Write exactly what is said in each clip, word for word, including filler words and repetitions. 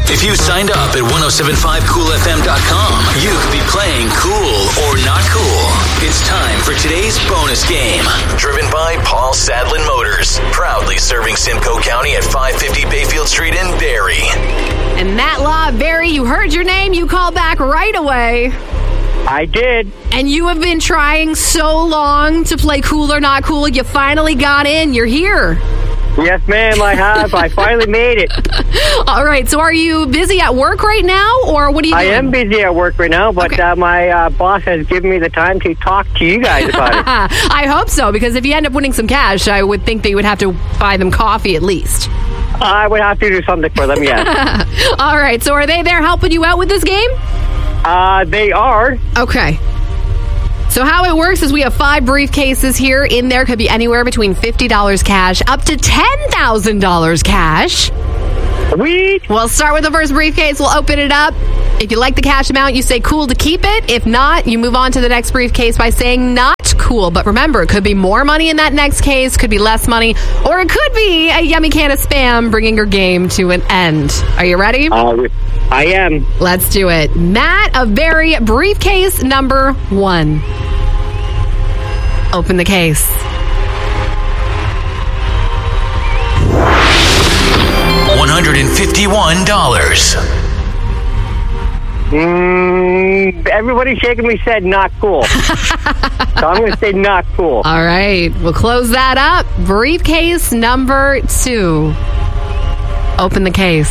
If you signed up at ten seventy-five cool f m dot com, you could be playing Cool or Not Cool. It's time for today's bonus game. Driven by Paul Sadlin Motors. Proudly serving Simcoe County at five fifty Bayfield Street in Barrie. And Matt Law, Barrie, you heard your name. You called back right away. I did. And you have been trying so long to play Cool or Not Cool. You finally got in. You're here. Yes, ma'am, I have. I finally made it. All right. So are you busy at work right now, or what are you doing? I am busy at work right now, but Okay. uh, my uh, boss has given me the time to talk to you guys about it. I hope so, because if you end up winning some cash, I would think that you would have to buy them coffee at least. I would have to do something for them, yes. All right. So are they there helping you out with this game? Uh, they are. Okay. So how it works is we have five briefcases here. In there could be anywhere between fifty dollars cash up to ten thousand dollars cash. Sweet. We'll start with the first briefcase. We'll open it up. If you like the cash amount, you say cool to keep it. If not, you move on to the next briefcase by saying not cool. But remember, it could be more money in that next case, could be less money, or it could be a yummy can of Spam bringing your game to an end. Are you ready? Uh, I am. Let's do it. Matt, a very briefcase number one. Open the case. one hundred fifty-one dollars. Mm, everybody shaking me said not cool. So I'm going to say not cool. All right. We'll close that up. Briefcase number two. Open the case.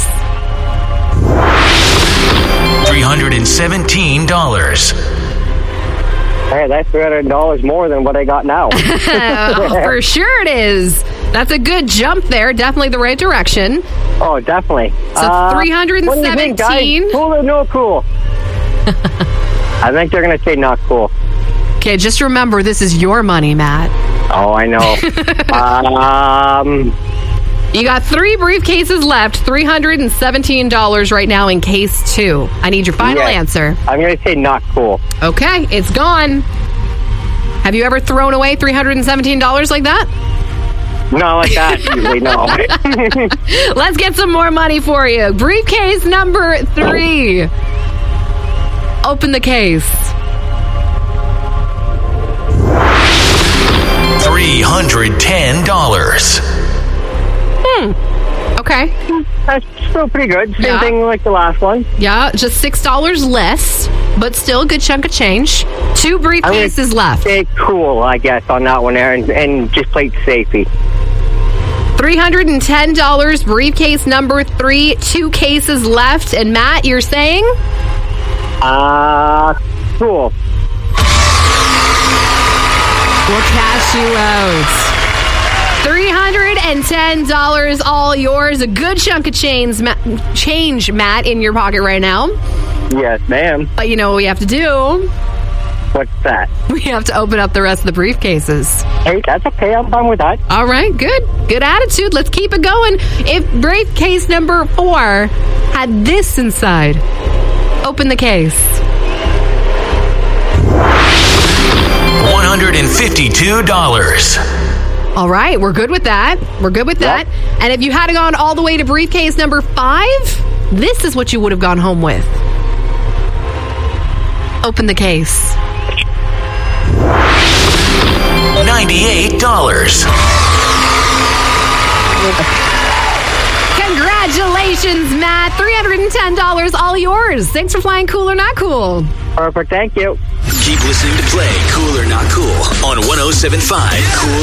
three hundred seventeen dollars. Hey, that's three hundred dollars more than what I got now. Oh, for sure it is. That's a good jump there. Definitely the right direction. Oh, definitely. So Uh, three hundred what do you think, seventeen. guys? Cool or no cool? I think they're going to say not cool. Okay, just remember, this is your money, Matt. Oh, I know. um, You got three briefcases left. three hundred seventeen dollars right now in case two. I need your final yes. answer. I'm going to say not cool. Okay, it's gone. Have you ever thrown away three hundred seventeen dollars like that? Not like that, usually, no. Let's get some more money for you. Briefcase number three. Open the case. three hundred ten dollars. Hmm. Okay. That's still pretty good. Same Yeah. thing like the last one. Yeah, just six dollars less, but still a good chunk of change. Two briefcases left. Stay cool, I guess, on that one there, and, and just play it safety. three hundred ten dollars, briefcase number three, two cases left. And Matt, you're saying? Uh, cool. We'll cash you out. three hundred ten dollars, all yours. A good chunk of chains, Ma- change, Matt, in your pocket right now. Yes, ma'am. But you know what we have to do? What's that? We have to open up the rest of the briefcases. Hey, that's okay. I'm fine with that. All right, good. Good attitude. Let's keep it going. If briefcase number four had this inside, open the case. one hundred fifty-two dollars. All right, we're good with that. We're good with that. Yep. And if you had gone all the way to briefcase number five, this is what you would have gone home with. Open the case. ninety-eight dollars. Congratulations, Matt. three hundred ten dollars, all yours. Thanks for flying Cool or Not Cool. Perfect. Thank you. Keep listening to play Cool or Not Cool on ten seventy-five Cool